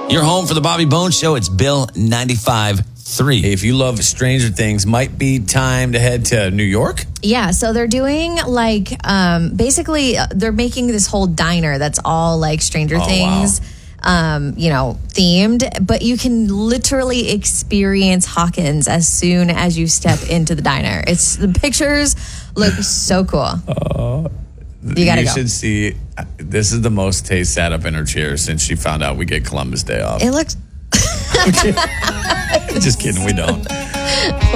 Your home for the Bobby Bones Show. It's Bill 95.3. If you love Stranger Things, might be time to head to New York. Yeah, so they're doing basically they're making this whole diner that's all like Stranger Things. Wow. Themed, but you can literally experience Hawkins as soon as you step into the diner. The pictures look so cool. You gotta go. You should see. This is the most Tay sat up in her chair since she found out we get Columbus Day off. It looks. Just kidding, we don't.